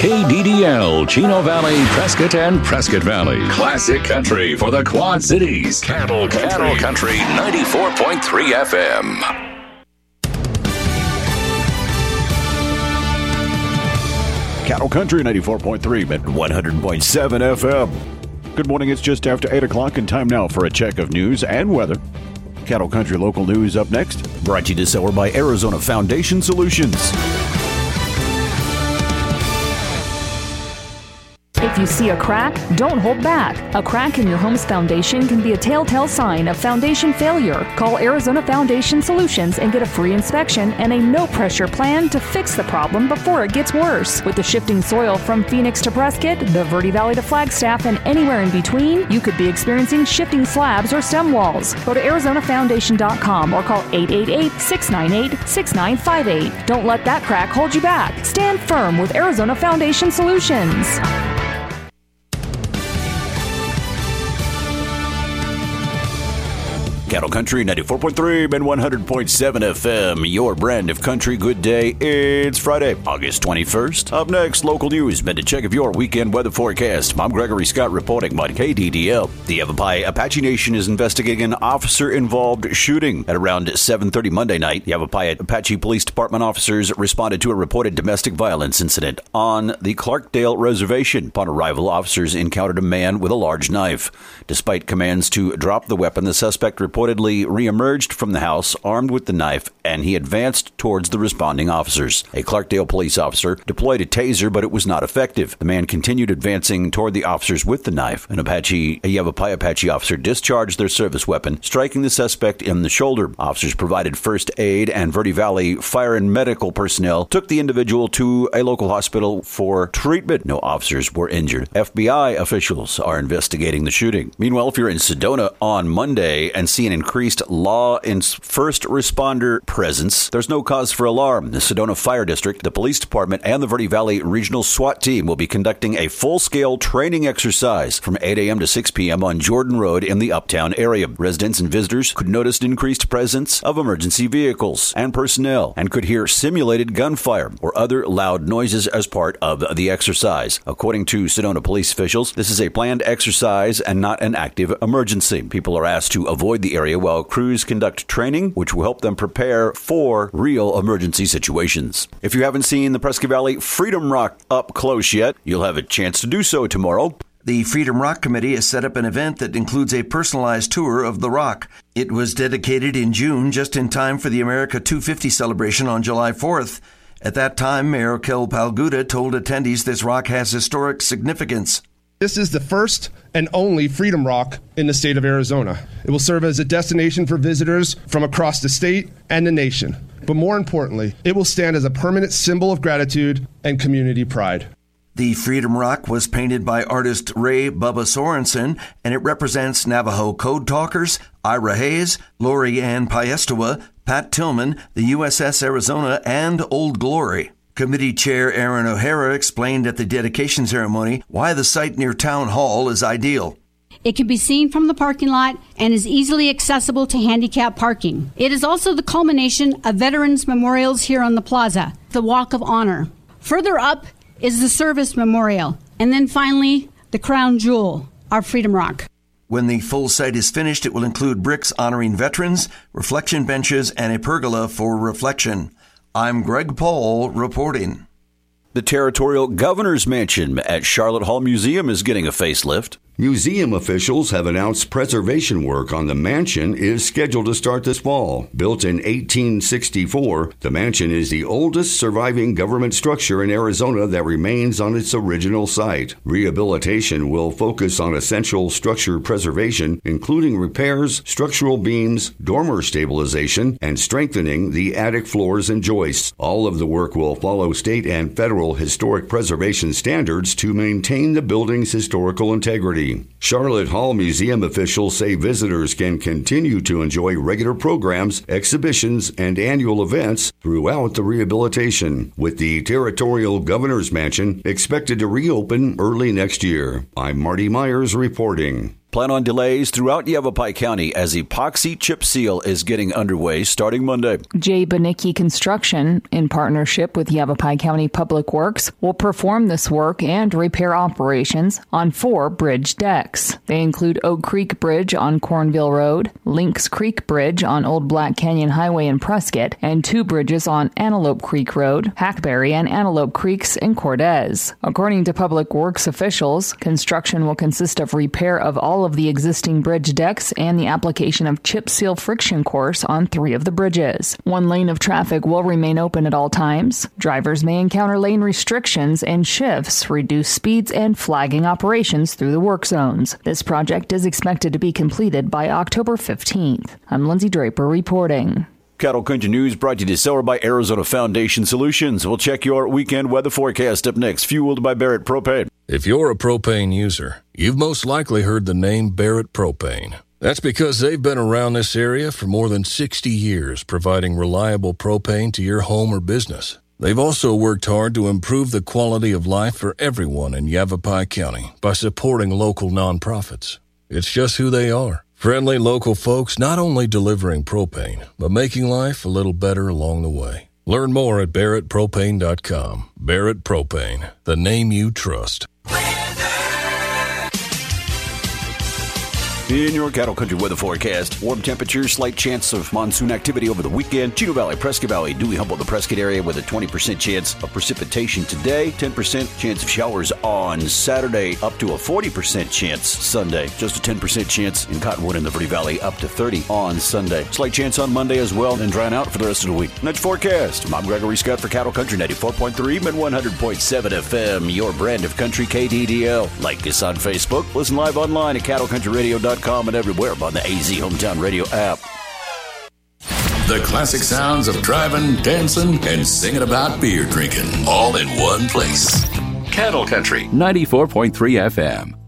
KDDL, Chino Valley, Prescott, and Prescott Valley. Classic country for the Quad Cities. Cattle Country 94.3 FM. Cattle Country 94.3 at 100.7 FM. Good morning. It's just after 8 o'clock and time now for a check of news and weather. Cattle Country local news up next. Brought to you this hour by Arizona Foundation Solutions. If you see a crack, don't hold back. A crack in your home's foundation can be a telltale sign of foundation failure. Call Arizona Foundation Solutions and get a free inspection and a no-pressure plan to fix the problem before it gets worse. With the shifting soil from Phoenix to Prescott, the Verde Valley to Flagstaff, and anywhere in between, you could be experiencing shifting slabs or stem walls. Go to ArizonaFoundation.com or call 888-698-6958. Don't let that crack hold you back. Stand firm with Arizona Foundation Solutions. Cattle Country 94.3 and 100.7 FM. Your brand of country. Good day. It's Friday, August 21st. Up next, local news. Meant to check of your weekend weather forecast. I'm Gregory Scott reporting on KDDL. The Yavapai Apache Nation is investigating an officer-involved shooting. At around 7:30 Monday night, the Yavapai Apache Police Department officers responded to a reported domestic violence incident on the Clarkdale Reservation. Upon arrival, officers encountered a man with a large knife. Despite commands to drop the weapon, the suspect reportedly reemerged from the house armed with the knife, and he advanced towards the responding officers. A Clarkdale police officer deployed a taser, but it was not effective. The man continued advancing toward the officers with the knife. A Yavapai Apache officer discharged their service weapon, striking the suspect in the shoulder. Officers provided first aid, and Verde Valley fire and medical personnel took the individual to a local hospital for treatment. No officers were injured. FBI officials are investigating the shooting. Meanwhile, if you're in Sedona on Monday and see an increased law and first responder presence, there's no cause for alarm. The Sedona Fire District, the Police Department, and the Verde Valley Regional SWAT Team will be conducting a full-scale training exercise from 8 a.m. to 6 p.m. on Jordan Road in the Uptown area. Residents and visitors could notice an increased presence of emergency vehicles and personnel and could hear simulated gunfire or other loud noises as part of the exercise. According to Sedona police officials, this is a planned exercise and not an active emergency. People are asked to avoid the area while crews conduct training, which will help them prepare for real emergency situations. If you haven't seen the Prescott Valley Freedom Rock up close yet, you'll have a chance to do so tomorrow. The Freedom Rock Committee has set up an event that includes a personalized tour of the rock. It was dedicated in June, just in time for the America 250 celebration on July 4th. At that time, Mayor Kel Palguda told attendees this rock has historic significance. This is the first and only Freedom Rock in the state of Arizona. It will serve as a destination for visitors from across the state and the nation. But more importantly, it will stand as a permanent symbol of gratitude and community pride. The Freedom Rock was painted by artist Ray Bubba Sorensen, and it represents Navajo code talkers, Ira Hayes, Lori Ann Paestewa, Pat Tillman, the USS Arizona, and Old Glory. Committee Chair Aaron O'Hara explained at the dedication ceremony why the site near Town Hall is ideal. It can be seen from the parking lot and is easily accessible to handicap parking. It is also the culmination of veterans' memorials here on the plaza, the Walk of Honor. Further up is the Service Memorial, and then finally, the crown jewel, our Freedom Rock. When the full site is finished, it will include bricks honoring veterans, reflection benches, and a pergola for reflection. I'm Greg Paul reporting. The Territorial Governor's Mansion at Charlotte Hall Museum is getting a facelift. Museum officials have announced preservation work on the mansion is scheduled to start this fall. Built in 1864, the mansion is the oldest surviving government structure in Arizona that remains on its original site. Rehabilitation will focus on essential structure preservation, including repairs, structural beams, dormer stabilization, and strengthening the attic floors and joists. All of the work will follow state and federal historic preservation standards to maintain the building's historical integrity. Charlotte Hall Museum officials say visitors can continue to enjoy regular programs, exhibitions, and annual events throughout the rehabilitation, with the Territorial Governor's Mansion expected to reopen early next year. I'm Marty Myers reporting. Plan on delays throughout Yavapai County as epoxy chip seal is getting underway starting Monday. J. Banicki Construction, in partnership with Yavapai County Public Works, will perform this work and repair operations on 4 bridge decks. They include Oak Creek Bridge on Cornville Road, Lynx Creek Bridge on Old Black Canyon Highway in Prescott, and 2 bridges on Antelope Creek Road, Hackberry, and Antelope Creeks in Cortez. According to Public Works officials, construction will consist of repair of all of the existing bridge decks and the application of chip seal friction course on 3 of the bridges. 1 lane of traffic will remain open at all times. Drivers may encounter lane restrictions and shifts, reduced speeds, and flagging operations through the work zones. This project is expected to be completed by October 15th. I'm Lindsay Draper reporting. Cattle Country News brought to you this hour by Arizona Foundation Solutions. We'll check your weekend weather forecast up next, fueled by Barrett Propane. If you're a propane user, you've most likely heard the name Barrett Propane. That's because they've been around this area for more than 60 years, providing reliable propane to your home or business. They've also worked hard to improve the quality of life for everyone in Yavapai County by supporting local nonprofits. It's just who they are. Friendly local folks not only delivering propane, but making life a little better along the way. Learn more at barrettpropane.com. Barrett Propane, the name you trust. In your Cattle Country weather forecast, warm temperatures, slight chance of monsoon activity over the weekend. Chino Valley, Prescott Valley, Dewey, Humboldt, the Prescott area with a 20% chance of precipitation today. 10% chance of showers on Saturday, up to a 40% chance Sunday. Just a 10% chance in Cottonwood and the Verde Valley, up to 30 on Sunday. Slight chance on Monday as well, and drying out for the rest of the week. Next forecast. I'm Gregory Scott for Cattle Country 94.3 and 100.7 FM, your brand of country KDDL. Like us on Facebook. Listen live online at cattlecountryradio.com and everywhere on the AZ Hometown Radio app. The classic sounds of driving, dancing, and singing about beer drinking, all in one place. Cattle Country 94.3 FM.